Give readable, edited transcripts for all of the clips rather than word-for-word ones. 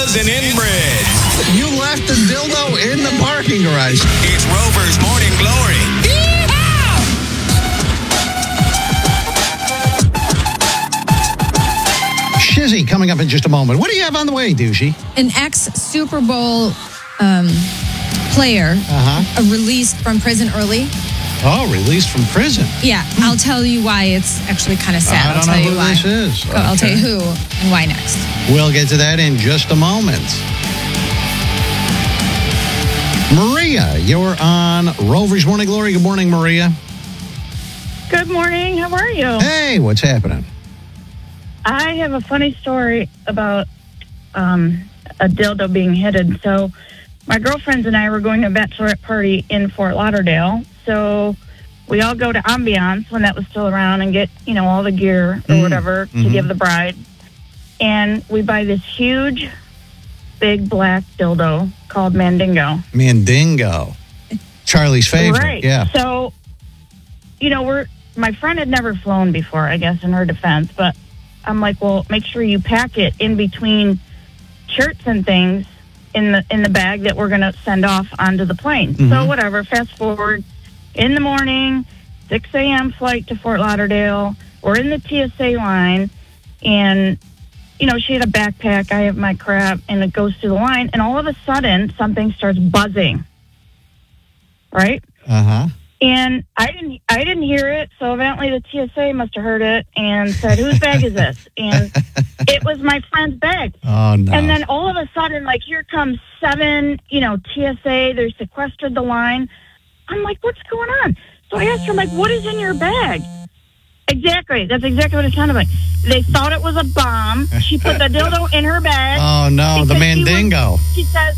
dildos and inbreds. You left the dildo in the parking garage. It's Rover's Morning Glory. Shizzy coming up in just a moment. What do you have on the way, Douchey? An ex-Super Bowl player released from prison early. Oh, released from prison. Yeah, I'll tell you why it's actually kind of sad. I don't I'll tell know you who why. this is. I'll tell you who and why next. We'll get to that in just a moment. Maria, you're on Rover's Morning Glory. Good morning, Maria. Good morning. How are you? Hey, what's happening? I have a funny story about a dildo being hidden. So my girlfriends and I were going to a bachelorette party in Fort Lauderdale. So we all go to Ambiance when that was still around and get, all the gear or whatever to give the bride. And we buy this huge, big black dildo called Mandingo. Mandingo. Charlie's favorite. Right. Yeah. So, my friend had never flown before, I guess, in her defense. But I'm like, well, make sure you pack it in between shirts and things in the bag that we're going to send off onto the plane. So whatever, fast forward. In the morning, 6 a.m. flight to Fort Lauderdale. We're in the TSA line, and, she had a backpack. I have my crap, and it goes through the line, and all of a sudden, something starts buzzing. Right? Uh-huh. And I didn't hear it, so evidently the TSA must have heard it and said, whose bag is this? And it was my friend's bag. Oh, no. And then all of a sudden, here comes 7, TSA. They sequestered the line. I'm like, what's going on? So I asked her, what is in your bag? Exactly. That's exactly what it sounded like. They thought it was a bomb. She put the dildo in her bag. Oh, no, the Mandingo. She says,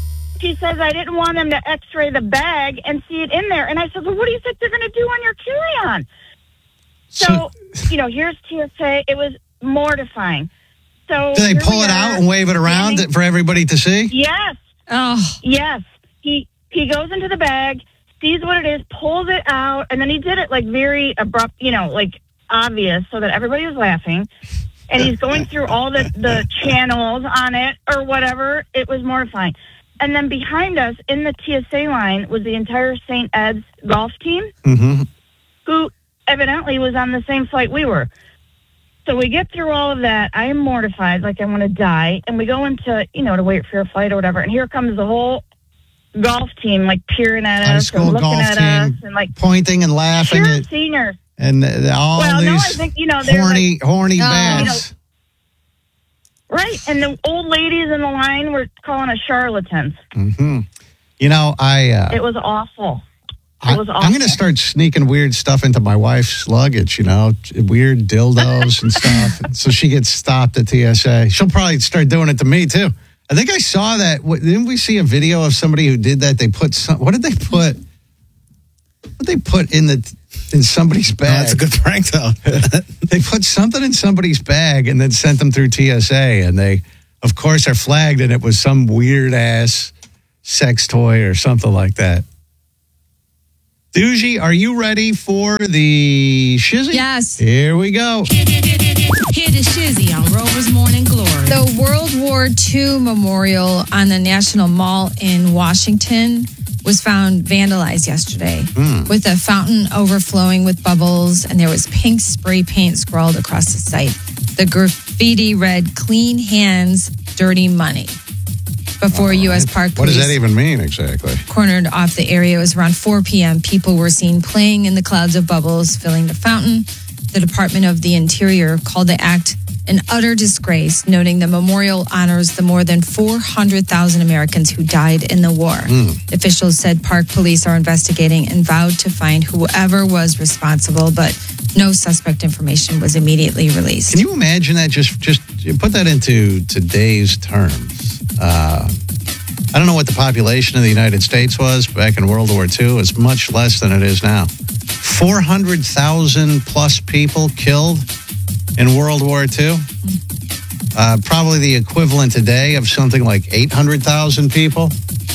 I didn't want them to x-ray the bag and see it in there. And I said, well, what do you think they're going to do on your carry-on? So, here's TSA. It was mortifying. So do they pull it out and wave it around for everybody to see? Yes. Oh. Yes. He goes into the bag, sees what it is, pulls it out, and then he did it very abrupt, obvious, so that everybody was laughing. And he's going through all the channels on it or whatever. It was mortifying. And then behind us in the TSA line was the entire St. Ed's golf team, who evidently was on the same flight we were. So we get through all of that. I am mortified, like I want to die. And we go into, to wait for your flight or whatever. And here comes the whole golf team, peering at us and looking at us and pointing and laughing pure at seniors. And all these I think, they're horny bags. Right, and the old ladies in the line were calling us charlatans. Mm-hmm. It was awful. It was awful. I'm going to start sneaking weird stuff into my wife's luggage, weird dildos and stuff. So she gets stopped at TSA. She'll probably start doing it to me, too. I think I saw that. Didn't we see a video of somebody who did that? They put what did they put? What did they put in somebody's bag? Oh, that's a good prank, though. They put something in somebody's bag and then sent them through TSA. And they, of course, are flagged. And it was some weird-ass sex toy or something like that. Doogie, are you ready for the shizzy? Yes. Here we go. Hear the shizzy on Rover's Morning Glory. The World War II memorial on the National Mall in Washington was found vandalized yesterday with a fountain overflowing with bubbles, and there was pink spray paint scrawled across the site. The graffiti read, "Clean hands, dirty money." Before U.S. Park Police. What does that even mean exactly? Cornered off the area. It was around 4 p.m. People were seen playing in the clouds of bubbles filling the fountain. The Department of the Interior called the act an utter disgrace, noting the memorial honors the more than 400,000 Americans who died in the war. Officials said Park Police are investigating and vowed to find whoever was responsible, but no suspect information was immediately released. Can you imagine that? Just put that into today's terms. I don't know what the population of the United States was back in World War II. It's much less than it is now. 400,000 plus people killed in World War II. Probably the equivalent today of something like 800,000 people.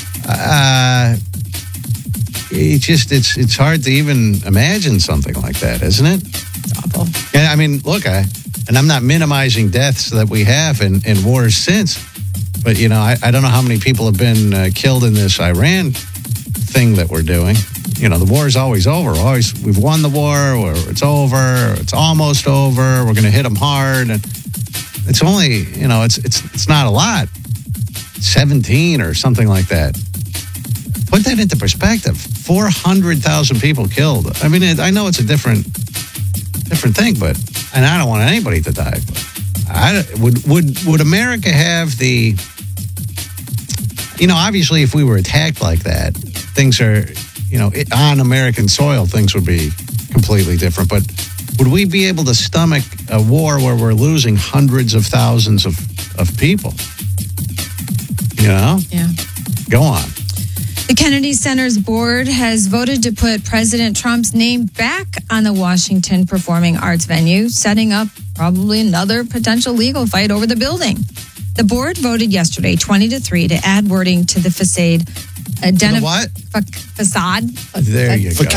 It's hard to even imagine something like that, isn't it? It's awful. Yeah, I mean, look, and I'm not minimizing deaths that we have in wars since, But, I don't know how many people have been killed in this Iran thing that we're doing. The war is always over. We've won the war, or it's over, it's almost over, we're going to hit them hard. And it's only, it's not a lot. 17 or something like that. Put that into perspective. 400,000 people killed. I mean, I know it's a different thing, and I don't want anybody to die. But would America have the? Obviously, if we were attacked like that, things are, on American soil, things would be completely different. But would we be able to stomach a war where we're losing hundreds of thousands of people? Yeah. Go on. The Kennedy Center's board has voted to put President Trump's name back on the Washington Performing Arts venue, setting up probably another potential legal fight over the building. The board voted yesterday 20-3 to add wording to the facade. What? Facade. There you go.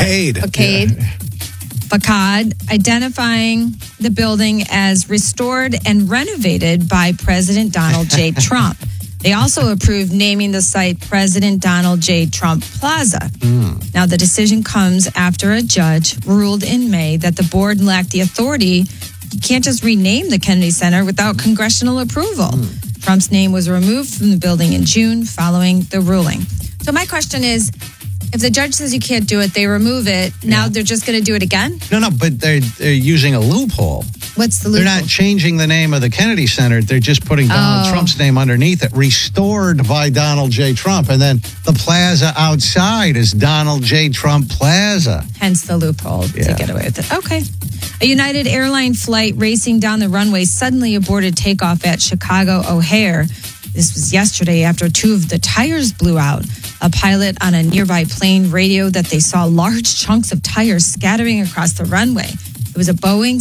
Facade, identifying the building as restored and renovated by President Donald J. Trump. They also approved naming the site President Donald J. Trump Plaza. Now, the decision comes after a judge ruled in May that the board lacked the authority. You can't just rename the Kennedy Center without congressional approval. Trump's name was removed from the building in June following the ruling. So my question is, if the judge says you can't do it, they remove it. Now they're just going to do it again? No, but they're using a loophole. What's the loophole? They're not changing the name of the Kennedy Center. They're just putting Donald Trump's name underneath it, restored by Donald J. Trump. And then the plaza outside is Donald J. Trump Plaza. Hence the loophole to get away with it. Okay. A United airline flight racing down the runway suddenly aborted takeoff at Chicago O'Hare. This was yesterday after two of the tires blew out. A pilot on a nearby plane radioed that they saw large chunks of tires scattering across the runway. It was a Boeing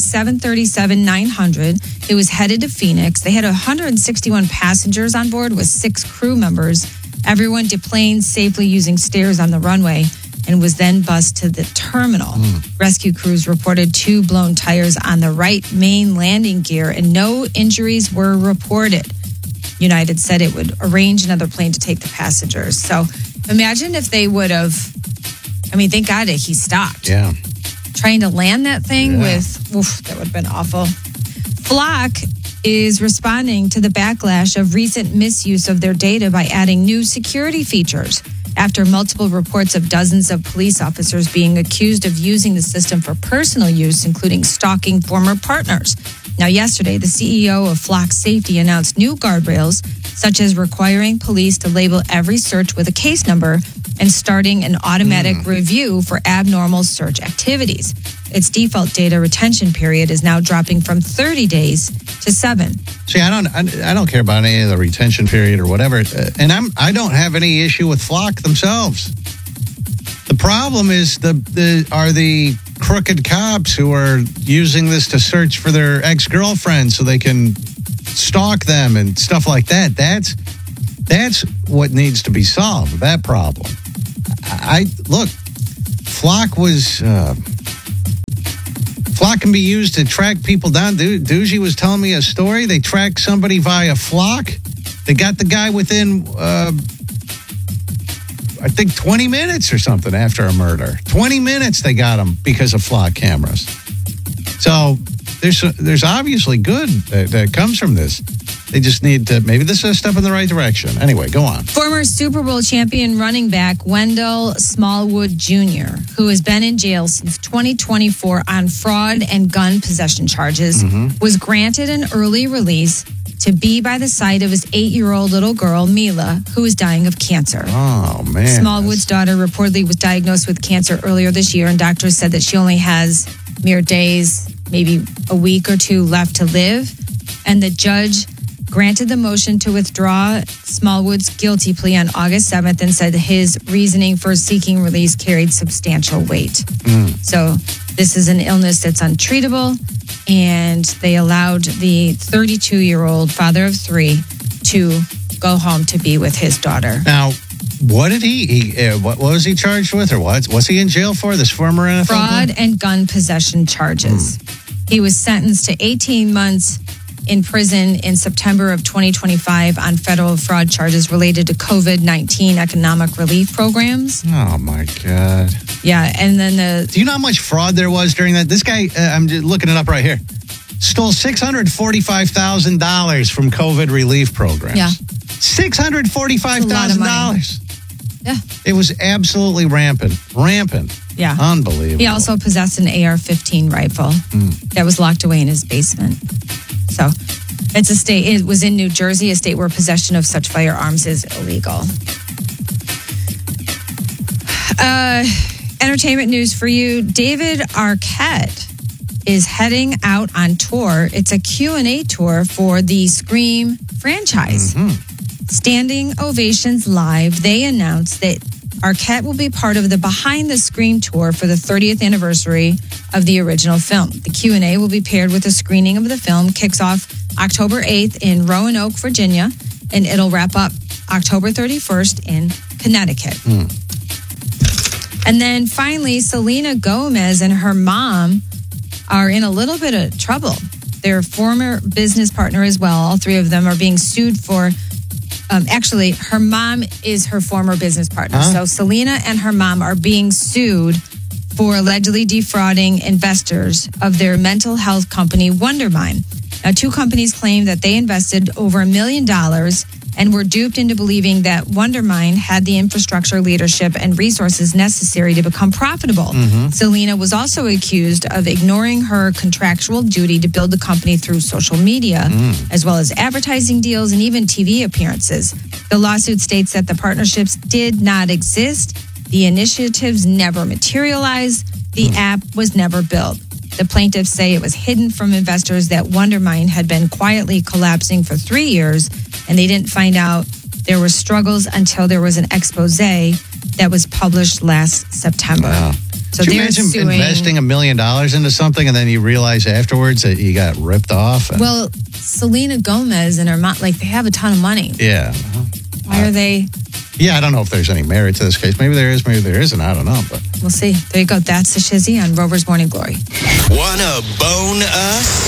737-900. It was headed to Phoenix. They had 161 passengers on board with 6 crew members. Everyone deplaned safely using stairs on the runway and was then bused to the terminal. Rescue crews reported 2 blown tires on the right main landing gear and no injuries were reported. United said it would arrange another plane to take the passengers. So imagine if they would have, thank God that he stopped. Yeah. Trying to land that thing that would have been awful. Flock is responding to the backlash of recent misuse of their data by adding new security features after multiple reports of dozens of police officers being accused of using the system for personal use, including stalking former partners. Now, yesterday, the CEO of Flock Safety announced new guardrails, such as requiring police to label every search with a case number and starting an automatic review for abnormal search activities. Its default data retention period is now dropping from 30 days to 7. See, I don't care about any of the retention period or whatever, and I don't have any issue with Flock themselves. The problem is the crooked cops who are using this to search for their ex-girlfriends so they can stalk them and stuff like that. That's what needs to be solved, that problem. Flock can be used to track people down. Doogie was telling me a story. They tracked somebody via Flock. They got the guy within, I think 20 minutes or something after a murder. 20 minutes they got him because of Flock cameras. So there's obviously good that comes from this. They just need to, maybe this is a step in the right direction. Anyway, go on. Former Super Bowl champion running back Wendell Smallwood Jr., who has been in jail since 2024 on fraud and gun possession charges, was granted an early release to be by the side of his 8-year-old little girl, Mila, who is dying of cancer. Oh, man. Smallwood's daughter reportedly was diagnosed with cancer earlier this year, and doctors said that she only has mere days, maybe a week or 2 left to live. And the judge granted the motion to withdraw Smallwood's guilty plea on August 7th and said his reasoning for seeking release carried substantial weight. So this is an illness that's untreatable, and they allowed the 32-year-old father of 3 to go home to be with his daughter. Now, what did what was he charged with, or what? What's he in jail for, this former NFL Fraud and gun possession charges. He was sentenced to 18 months in prison in September of 2025 on federal fraud charges related to COVID-19 economic relief programs. Oh, my God. Yeah, and then Do you know how much fraud there was during that? This guy, I'm just looking it up right here, stole $645,000 from COVID relief programs. Yeah. $645,000. Yeah. It was absolutely rampant. Yeah. Unbelievable. He also possessed an AR-15 rifle that was locked away in his basement. So it's a state, it was in New Jersey, a state where possession of such firearms is illegal. Entertainment news for you. David Arquette is heading out on tour. It's a Q&A tour for the Scream franchise. Standing Ovations Live, they announced that Arquette will be part of the Behind the Scream tour for the 30th anniversary of the original film. The Q&A will be paired with a screening of the film, kicks off October 8th in Roanoke, Virginia, and it'll wrap up October 31st in Connecticut. And then finally, Selena Gomez and her mom are in a little bit of trouble. Their former business partner as well, all three of them are being sued for actually, her mom is her former business partner. So Selena and her mom are being sued for allegedly defrauding investors of their mental health company, Wondermind. Now, two companies claim that they invested over $1 million and were duped into believing that Wondermind had the infrastructure, leadership, and resources necessary to become profitable. Selena was also accused of ignoring her contractual duty to build the company through social media, as well as advertising deals and even TV appearances. The lawsuit states that the partnerships did not exist, the initiatives never materialized, the app was never built. The plaintiffs say it was hidden from investors that Wondermind had been quietly collapsing for 3 years, and they didn't find out there were struggles until there was an expose that was published last September. Wow. So Could you they're imagine suing. investing $1 million into something and then you realize afterwards that you got ripped off? Well, Selena Gomez and her mom, like, they have a ton of money. Yeah. Why are they? Yeah, I don't know if there's any merit to this case. Maybe there is, maybe there isn't. I don't know. But We'll see. There you go. That's the Shizzy on Rover's Morning Glory. Wanna bone us?